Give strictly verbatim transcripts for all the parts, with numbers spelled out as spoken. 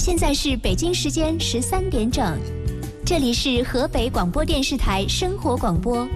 现在是北京时间十三点整，这里是河北广播电视台生活广播。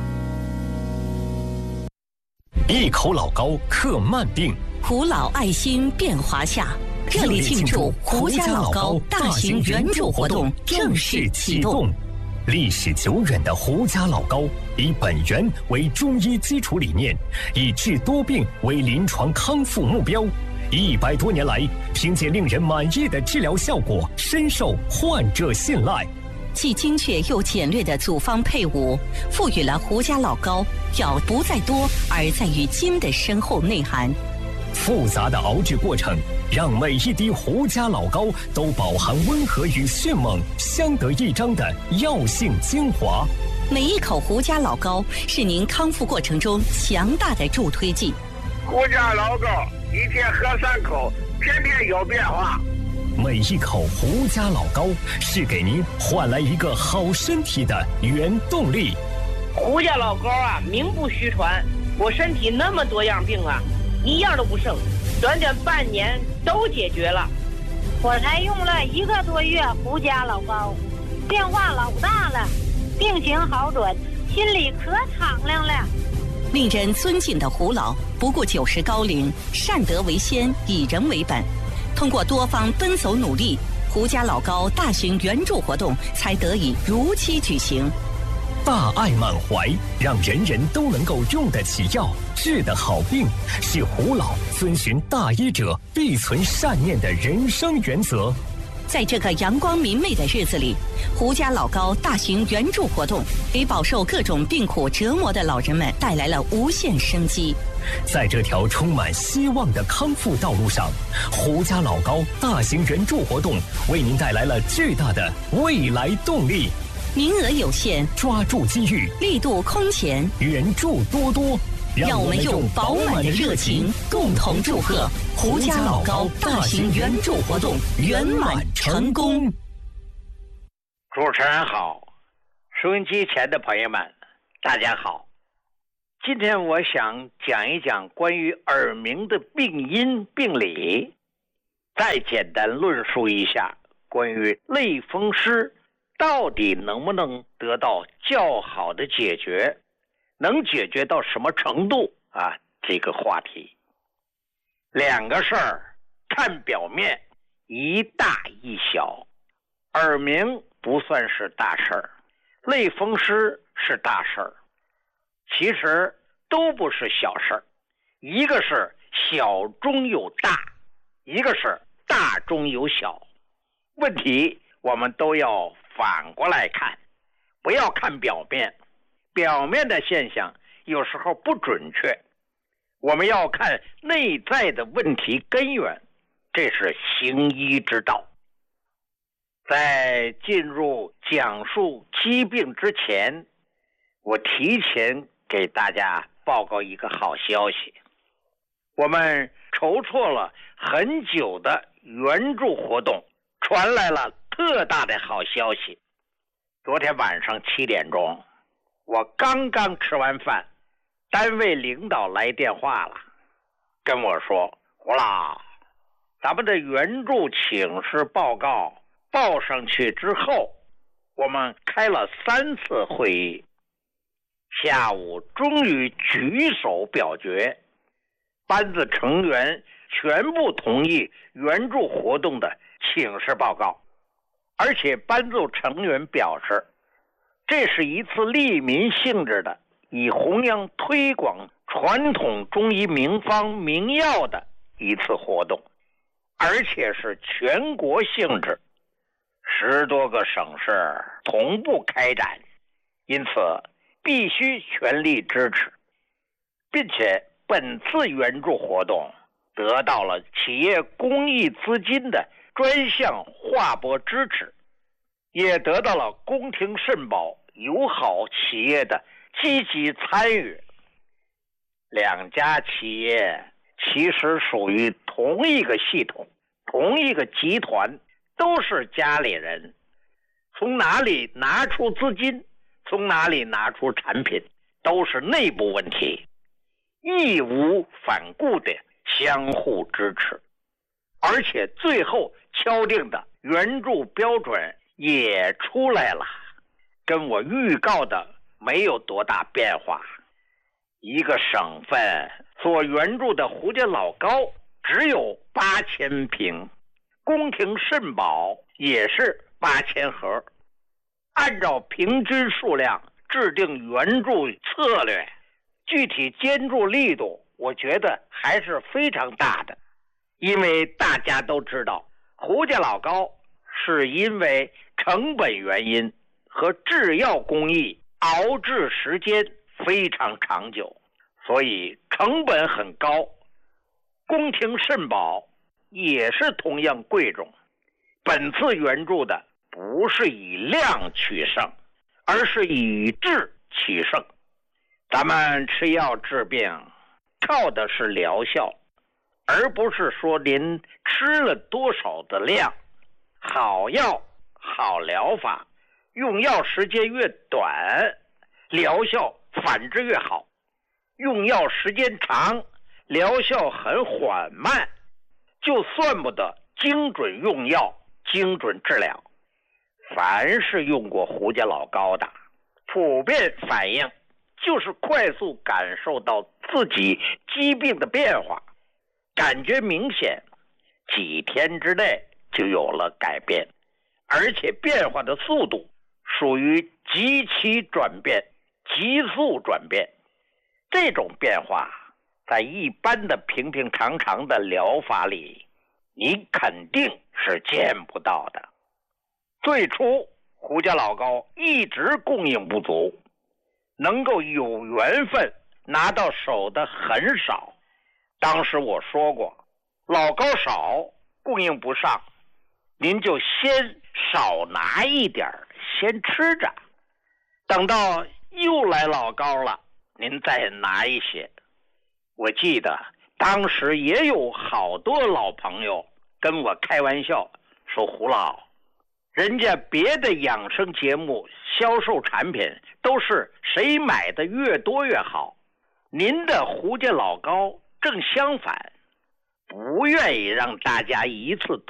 一口老高克慢病， 胡老爱心变华夏，热烈庆祝胡家老高大型援助活动正式启动。 历史久远的胡家老高，以本源为中医基础理念，以治多病为临床康复目标。一百多年来，凭借令人满意的治疗效果，深受患者信赖。 既精确又简略的组方配伍，赋予了胡家老高药不在多而在于精的深厚内涵。 复杂的熬制过程，让每一滴胡家老高都饱含温和与迅猛相得益彰的药性精华。 每一口胡家老高是您康复过程中强大的助推剂。 胡家老高一天喝三口，天天有变化。 每一口胡家老高是给您换来一个好身体的原动力。 胡家老高啊，名不虚传，我身体那么多样病啊，一样都不剩，短短半年都解决了。 我才用了一个多月胡家老高，变化老大了，病情好转，心里可敞亮了。 令人尊敬的胡老，不顾九十高龄，善德为先，以人为本。通过多方奔走努力，胡家老高大型援助活动才得以如期举行。 大爱满怀，让人人都能够用得起药，治得好病，是胡老遵循大医者必存善念的人生原则。 在这个阳光明媚的日子里，胡家老高大型援助活动给饱受各种病苦折磨的老人们带来了无限生机。 在这条充满希望的康复道路上，胡家老高大型援助活动为您带来了巨大的未来动力。 名额有限， 抓住机遇， 力度空前， 援助多多。 让我们用饱满的热情共同祝贺胡家老高大型援助活动圆满成功。 主持人好，收音机前的朋友们大家好。今天我想讲一讲关于耳鸣的病因病理，再简单论述一下关于类风湿到底能不能得到较好的解决，能解决到什么程度啊？这个话题，两个事儿看表面，一大一小。耳鸣不算是大事儿，类风湿是大事儿，其实都不是小事儿。一个是小中有大，一个是大中有小。问题我们都要反过来看，不要看表面。表面的现象有时候不准确，我们要看内在的问题根源，这是行医之道。在进入讲述疾病之前，我提前给大家报告一个好消息。我们筹措了很久的援助活动，传来了特大的好消息。昨天晚上七点钟，我刚刚吃完饭，单位领导来电话了，跟我说，胡老，咱们的援助请示报告报上去之后，我们开了三次会议，下午终于举手表决，班子成员全部同意援助活动的请示报告，而且班组成员表示，这是一次利民性质的，以弘扬推广传统中医名方名药的一次活动，而且是全国性质，十多个省市同步开展，因此必须全力支持，并且本次援助活动得到了企业公益资金的专项划拨支持，也得到了宫廷肾宝友好企业的积极参与。两家企业其实属于同一个系统，同一个集团，都是家里人，从哪里拿出资金，从哪里拿出产品，都是内部问题，义无反顾的相互支持。 而且最后敲定的援助标准也出来了，跟我预告的没有多大变化。一个省份所援助的胡家老高只有八千平，宫廷肾宝也是八千盒。按照平均数量制定援助策略，具体监助力度我觉得还是非常大的。因为大家都知道胡家老高是因为成本原因和制药工艺熬制时间非常长久，所以成本很高。宫廷肾宝也是同样贵重。本次援助的不是以量取胜，而是以质取胜。咱们吃药治病靠的是疗效，而不是说您吃了多少的量。好药好疗法，用药时间越短，疗效反之越好。用药时间长，疗效很缓慢，就算不得精准用药，精准治疗。凡是用过胡家老高的，普遍反应就是快速感受到自己疾病的变化，感觉明显，几天之内就有了改变，而且变化的速度属于极其转变、急速转变。这种变化在一般的平平常常的疗法里，你肯定是见不到的。最初胡家老高一直供应不足，能够有缘分拿到手的很少。当时我说过，老高少，供应不上，您就先少拿一点，先吃着，等到又来老高了，您再拿一些。我记得当时也有好多老朋友跟我开玩笑说，胡老，人家别的养生节目销售产品都是谁买的越多越好，您的胡家老高正相反，不愿意让大家一次